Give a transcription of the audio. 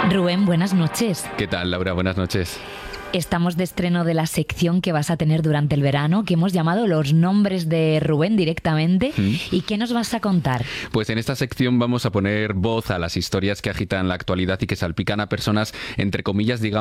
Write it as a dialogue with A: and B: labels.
A: Rubén, buenas noches.
B: ¿Qué tal, Laura? Buenas noches.
A: Estamos de estreno de la sección que vas a tener durante el verano, que hemos llamado Los Nombres de Rubén directamente. ¿Y qué nos vas a contar?
B: Pues en esta sección vamos a poner voz a las historias que agitan la actualidad y que salpican a personas, entre comillas, digamos,